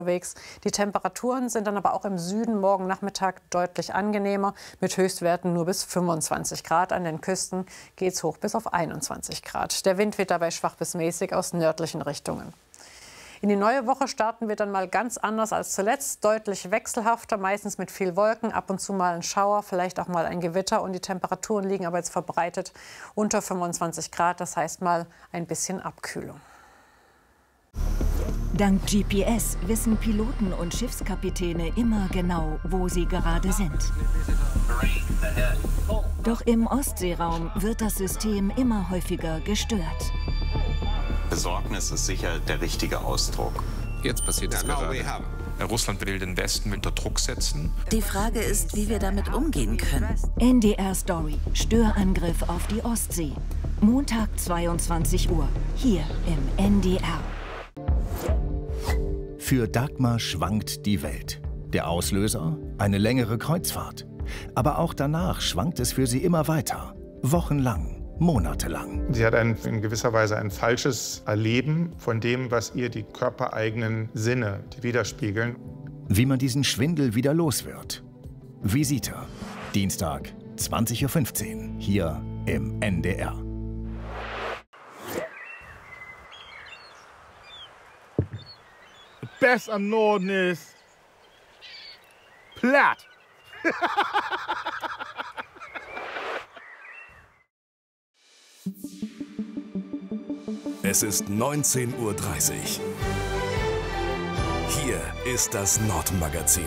unterwegs. Die Temperaturen sind dann aber auch im Süden morgen Nachmittag deutlich angenehmer, mit Höchstwerten nur bis 25 Grad. An den Küsten geht es hoch bis auf 21 Grad. Der Wind weht dabei schwach bis mäßig aus nördlichen Richtungen. In die neue Woche starten wir dann mal ganz anders als zuletzt. Deutlich wechselhafter, meistens mit viel Wolken, ab und zu mal ein Schauer, vielleicht auch mal ein Gewitter. Und die Temperaturen liegen aber jetzt verbreitet unter 25 Grad. Das heißt mal ein bisschen Abkühlung. Dank GPS wissen Piloten und Schiffskapitäne immer genau, wo sie gerade sind. Doch im Ostseeraum wird das System immer häufiger gestört. Besorgnis ist sicher der richtige Ausdruck. Jetzt passiert es gerade. Russland will den Westen unter Druck setzen. Die Frage ist, wie wir damit umgehen können. NDR Story. Störangriff auf die Ostsee. Montag 22 Uhr. Hier im NDR. Für Dagmar schwankt die Welt. Der Auslöser? Eine längere Kreuzfahrt. Aber auch danach schwankt es für sie immer weiter. Wochenlang, monatelang. Sie hat in gewisser Weise ein falsches Erleben von dem, was ihr die körpereigenen Sinne widerspiegeln. Wie man diesen Schwindel wieder los wird. Visite. Dienstag, 20:15 Uhr, hier im NDR. Best am Norden ist platt. Es ist 19:30 Uhr. Hier ist das Nordmagazin.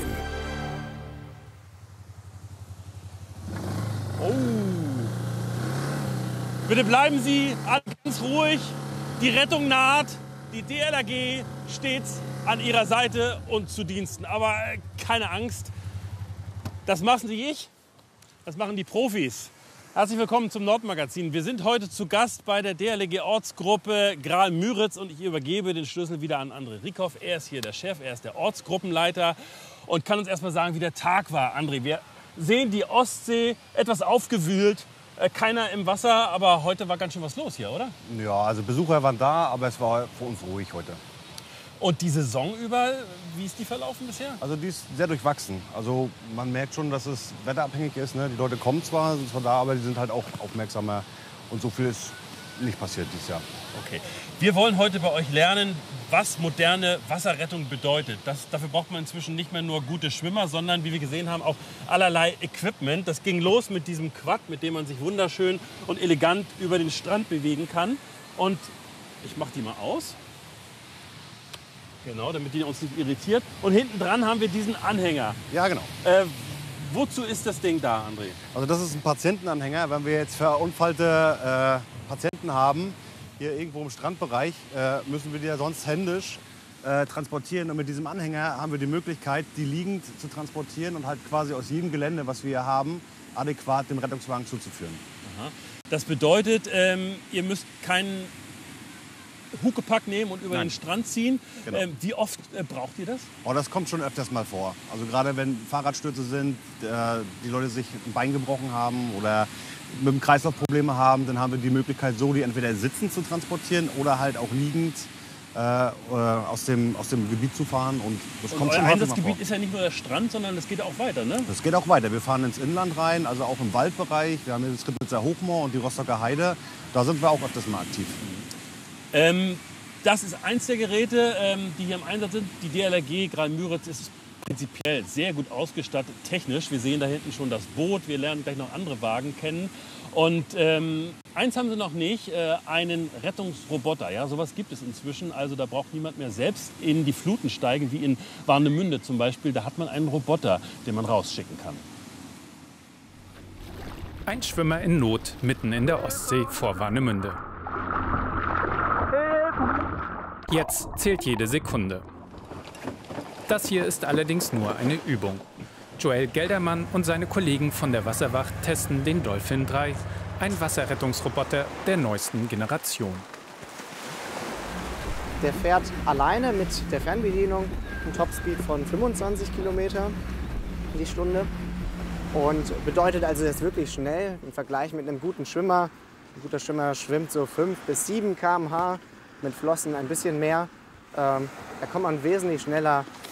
Oh. Bitte bleiben Sie alle ganz ruhig. Die Rettung naht. Die DLRG stets an Ihrer Seite und zu Diensten. Aber keine Angst, das mache nicht ich, das machen die Profis. Herzlich willkommen zum Nordmagazin. Wir sind heute zu Gast bei der DLRG Ortsgruppe Graal-Müritz und ich übergebe den Schlüssel wieder an André Rieckhoff. Er ist hier der Chef, er ist der Ortsgruppenleiter und kann uns erst mal sagen, wie der Tag war. André, wir sehen die Ostsee etwas aufgewühlt. Keiner im Wasser, aber heute war ganz schön was los hier, oder? Ja, also Besucher waren da, aber es war für uns ruhig heute. Und die Saison über, wie ist die verlaufen bisher? Also die ist sehr durchwachsen. Also man merkt schon, dass es wetterabhängig ist. Ne? Die Leute kommen zwar, sind zwar da, aber die sind halt auch aufmerksamer. Und so viel ist nicht passiert dieses Jahr. Okay. Wir wollen heute bei euch lernen, was moderne Wasserrettung bedeutet. Dafür braucht man inzwischen nicht mehr nur gute Schwimmer, sondern, wie wir gesehen haben, auch allerlei Equipment. Das ging los mit diesem Quad, mit dem man sich wunderschön und elegant über den Strand bewegen kann. Und ich mache die mal aus. Genau, damit die uns nicht irritiert. Und hinten dran haben wir diesen Anhänger. Ja, genau. Wozu ist das Ding da, André? Also das ist ein Patientenanhänger. Wenn wir jetzt verunfallte Patienten haben, hier irgendwo im Strandbereich, müssen wir die ja sonst händisch transportieren. Und mit diesem Anhänger haben wir die Möglichkeit, die liegend zu transportieren und halt quasi aus jedem Gelände, was wir hier haben, adäquat dem Rettungswagen zuzuführen. Aha. Das bedeutet, ihr müsst keinen Huckepack nehmen und über den Strand ziehen. Genau. Wie oft braucht ihr das? Oh, das kommt schon öfters mal vor. Also gerade wenn Fahrradstürze sind, die Leute sich ein Bein gebrochen haben oder mit dem Kreislauf Probleme haben, dann haben wir die Möglichkeit, so die entweder sitzend zu transportieren oder halt auch liegend aus dem Gebiet zu fahren. Und das kommt euer schon Einsatzgebiet ist ja nicht nur der Strand, sondern es geht auch weiter, ne? Das geht auch weiter. Wir fahren ins Inland rein, also auch im Waldbereich. Wir haben hier das Rippitzer Hochmoor und die Rostocker Heide. Da sind wir auch öfters mal aktiv. Das ist eins der Geräte, die hier im Einsatz sind. Die DLRG Graal-Müritz ist prinzipiell sehr gut ausgestattet, technisch. Wir sehen da hinten schon das Boot. Wir lernen gleich noch andere Wagen kennen. Und eins haben sie noch nicht, einen Rettungsroboter. Ja, sowas gibt es inzwischen. Also da braucht niemand mehr selbst in die Fluten steigen, wie in Warnemünde zum Beispiel. Da hat man einen Roboter, den man rausschicken kann. Ein Schwimmer in Not mitten in der Ostsee vor Warnemünde. Jetzt zählt jede Sekunde. Das hier ist allerdings nur eine Übung. Joel Geldermann und seine Kollegen von der Wasserwacht testen den Dolphin 3, ein Wasserrettungsroboter der neuesten Generation. Der fährt alleine mit der Fernbedienung einen Topspeed von 25 Kilometer die Stunde und bedeutet also, er ist wirklich schnell im Vergleich mit einem guten Schwimmer. Ein guter Schwimmer schwimmt so 5 bis 7 km/h. Mit Flossen ein bisschen mehr. Da kommt man wesentlich schneller